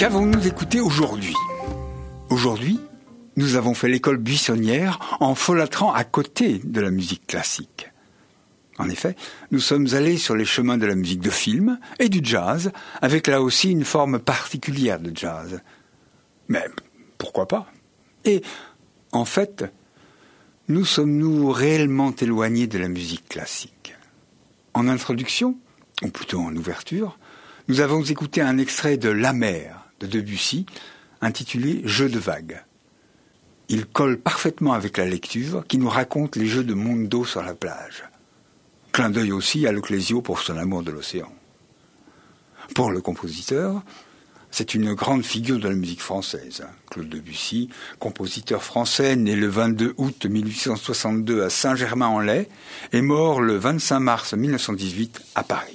Qu'avons-nous écouté aujourd'hui ? Aujourd'hui, nous avons fait l'école buissonnière en folâtrant à côté de la musique classique. En effet, nous sommes allés sur les chemins de la musique de film et du jazz, avec là aussi une forme particulière de jazz. Mais pourquoi pas ? Et en fait, nous sommes-nous réellement éloignés de la musique classique ? En introduction, ou plutôt en ouverture, nous avons écouté un extrait de La mer de Debussy, intitulé « Jeux de vagues ». Il colle parfaitement avec la lecture qui nous raconte les jeux de monde d'eau sur la plage. Clin d'œil aussi à Leclésio pour son amour de l'océan. Pour le compositeur, c'est une grande figure de la musique française. Claude Debussy, compositeur français né le 22 août 1862 à Saint-Germain-en-Laye, est mort le 25 mars 1918 à Paris.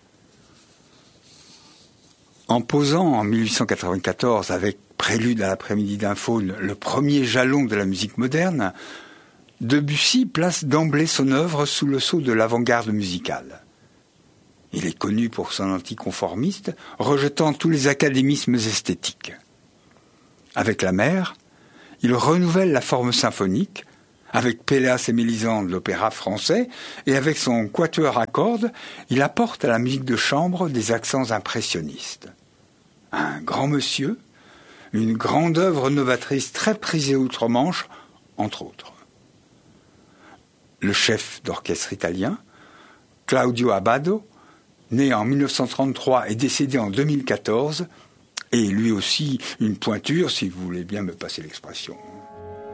En posant en 1894 avec Prélude à l'après-midi d'un faune, le premier jalon de la musique moderne, Debussy place d'emblée son œuvre sous le sceau de l'avant-garde musicale. Il est connu pour son anticonformiste, rejetant tous les académismes esthétiques. Avec La mer, il renouvelle la forme symphonique, avec Péléas et Mélisande, l'opéra français, et avec son quatuor à cordes, il apporte à la musique de chambre des accents impressionnistes. Un grand monsieur, une grande œuvre novatrice très prisée outre-Manche, entre autres. Le chef d'orchestre italien, Claudio Abbado, né en 1933 et décédé en 2014, est lui aussi une pointure, si vous voulez bien me passer l'expression.